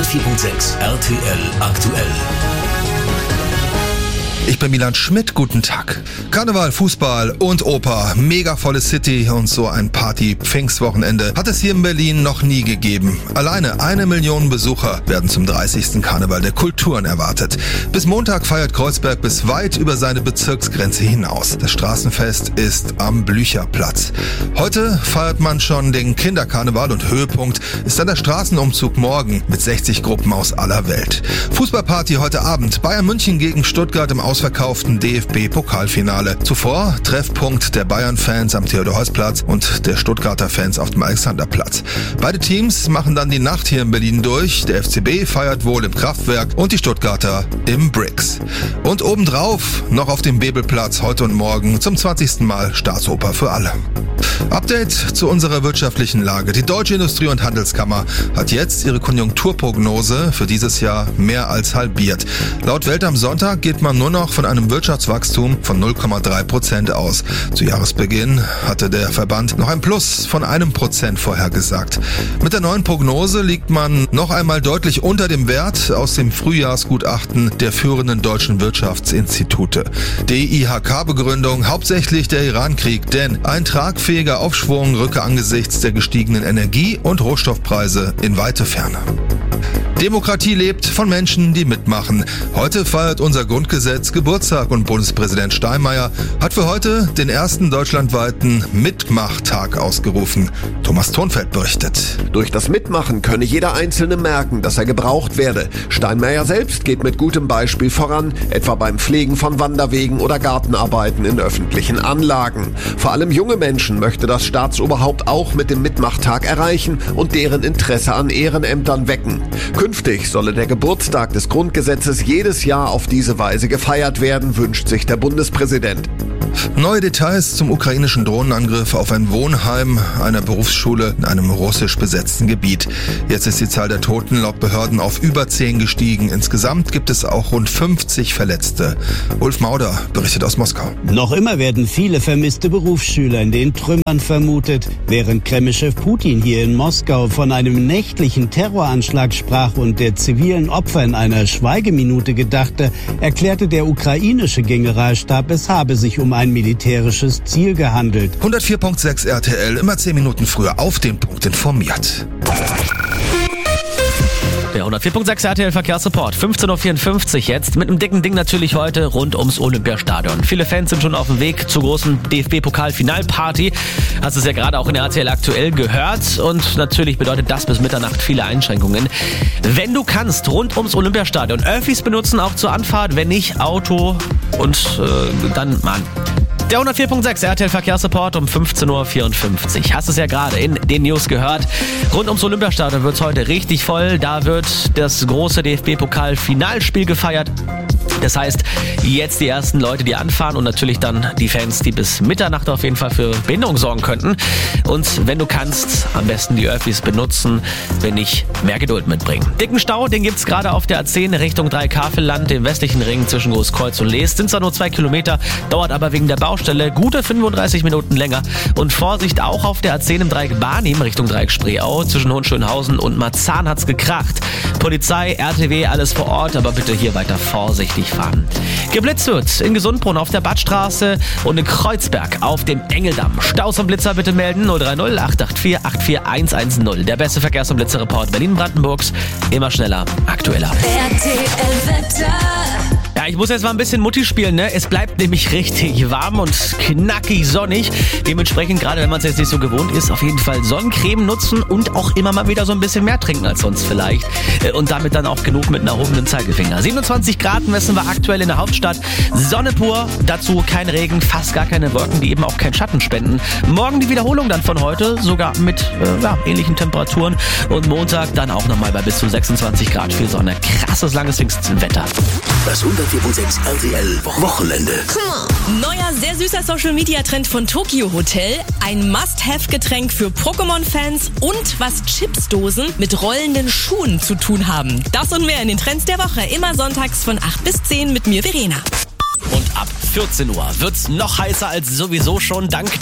104.6 RTL aktuell. Ich bin Milan Schmidt, guten Tag. Karneval, Fußball und Oper, mega volle City und so ein Party-Pfingstwochenende hat es hier in Berlin noch nie gegeben. Alleine 1 Million Besucher werden zum 30. Karneval der Kulturen erwartet. Bis Montag feiert Kreuzberg bis weit über seine Bezirksgrenze hinaus. Das Straßenfest ist am Blücherplatz. Heute feiert man schon den Kinderkarneval und Höhepunkt ist dann der Straßenumzug morgen mit 60 Gruppen aus aller Welt. Fußballparty heute Abend, Bayern München gegen Stuttgart im ausverkauften DFB-Pokalfinale. Zuvor Treffpunkt der Bayern-Fans am Theodor-Heuss-Platz und der Stuttgarter Fans auf dem Alexanderplatz. Beide Teams machen dann die Nacht hier in Berlin durch. Der FCB feiert wohl im Kraftwerk und die Stuttgarter im Brix. Und obendrauf noch auf dem Bebelplatz heute und morgen zum 20. Mal Staatsoper für alle. Update zu unserer wirtschaftlichen Lage. Die Deutsche Industrie- und Handelskammer hat jetzt ihre Konjunkturprognose für dieses Jahr mehr als halbiert. Laut Welt am Sonntag geht man nur noch von einem Wirtschaftswachstum von 0,3% aus. Zu Jahresbeginn hatte der Verband noch ein Plus von 1% vorhergesagt. Mit der neuen Prognose liegt man noch einmal deutlich unter dem Wert aus dem Frühjahrsgutachten der führenden deutschen Wirtschaftsinstitute. DIHK-Begründung hauptsächlich der Irankrieg, denn ein tragfähiger Aufschwung rücke angesichts der gestiegenen Energie- und Rohstoffpreise in weite Ferne. Demokratie lebt von Menschen, die mitmachen. Heute feiert unser Grundgesetz Geburtstag und Bundespräsident Steinmeier hat für heute den ersten deutschlandweiten Mitmachtag ausgerufen. Thomas Thonfeld berichtet. Durch das Mitmachen könne jeder Einzelne merken, dass er gebraucht werde. Steinmeier selbst geht mit gutem Beispiel voran, etwa beim Pflegen von Wanderwegen oder Gartenarbeiten in öffentlichen Anlagen. Vor allem junge Menschen möchte das Staatsoberhaupt auch mit dem Mitmachtag erreichen und deren Interesse an Ehrenämtern wecken. Künftig solle der Geburtstag des Grundgesetzes jedes Jahr auf diese Weise gefeiert werden, wünscht sich der Bundespräsident. Neue Details zum ukrainischen Drohnenangriff auf ein Wohnheim einer Berufsschule in einem russisch besetzten Gebiet. Jetzt ist die Zahl der Toten laut Behörden auf über 10 gestiegen. Insgesamt gibt es auch rund 50 Verletzte. Ulf Mauder berichtet aus Moskau. Noch immer werden viele vermisste Berufsschüler in den Trümmern vermutet. Während Kremlchef Putin hier in Moskau von einem nächtlichen Terroranschlag sprach und der zivilen Opfer in einer Schweigeminute gedachte, erklärte der ukrainische Generalstab, es habe sich um ein militärisches Ziel gehandelt. 104.6 RTL, immer 10 Minuten früher auf den Punkt informiert. Der 104.6 RTL Verkehrsreport, 15.54 Uhr jetzt, mit einem dicken Ding natürlich heute rund ums Olympiastadion. Viele Fans sind schon auf dem Weg zur großen DFB-Pokal-Finalparty. Hast es ja gerade auch in der RTL aktuell gehört und natürlich bedeutet das bis Mitternacht viele Einschränkungen. Wenn du kannst, rund ums Olympiastadion Öffis benutzen, auch zur Anfahrt, wenn nicht Auto und dann Mann. Der 104.6 RTL Verkehrsreport um 15.54 Uhr. Hast es ja gerade in den News gehört. Rund ums Olympiastadion wird es heute richtig voll. Da wird das große DFB-Pokal-Finalspiel gefeiert. Das heißt, jetzt die ersten Leute, die anfahren und natürlich dann die Fans, die bis Mitternacht auf jeden Fall für Behinderung sorgen könnten. Und wenn du kannst, am besten die Öffis benutzen, wenn nicht, mehr Geduld mitbringen. Dicken Stau, den gibt's gerade auf der A10 Richtung Dreikafelland, dem westlichen Ring zwischen Großkreuz und Leest. Sind zwar nur 2 Kilometer, dauert aber wegen der Baustelle gute 35 Minuten länger. Und Vorsicht auch auf der A10 im Dreieck Barnim Richtung Dreieck Spreeau. Zwischen Hohenschönhausen und Marzahn hat's gekracht. Polizei, RTW, alles vor Ort, aber bitte hier weiter vorsichtig fahren. Geblitzt wird in Gesundbrunn auf der Badstraße und in Kreuzberg auf dem Engeldamm. Staus und Blitzer bitte melden 030 884 84110. Der beste Verkehrs- und Blitzerreport Berlin-Brandenburgs. Immer schneller, aktueller. RTL Wetter. Ja, ich muss jetzt mal ein bisschen Mutti spielen, ne? Es bleibt nämlich richtig warm und knackig sonnig. Dementsprechend, gerade wenn man es jetzt nicht so gewohnt ist, auf jeden Fall Sonnencreme nutzen und auch immer mal wieder so ein bisschen mehr trinken als sonst vielleicht. Und damit dann auch genug mit einem erhobenen Zeigefinger. 27 Grad messen wir aktuell in der Hauptstadt. Sonne pur, dazu kein Regen, fast gar keine Wolken, die eben auch keinen Schatten spenden. Morgen die Wiederholung dann von heute, sogar mit ähnlichen Temperaturen. Und Montag dann auch nochmal bei bis zu 26 Grad viel Sonne. Krasses, langes Wetter. Das 104.6 RTL Wochenende. Neuer, sehr süßer Social-Media-Trend von Tokyo Hotel. Ein Must-Have-Getränk für Pokémon-Fans und was Chipsdosen mit rollenden Schuhen zu tun haben. Das und mehr in den Trends der Woche. Immer sonntags von 8 bis 10 mit mir, Verena. Und ab 14 Uhr wird's noch heißer als sowieso schon dank